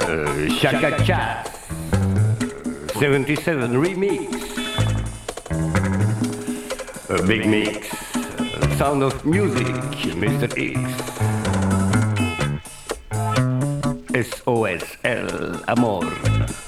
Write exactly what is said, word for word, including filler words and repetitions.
Uh, Chaka Chat seventy-seven remix. A big mix. Uh, Sound of Music, mister X. S O S L Amor.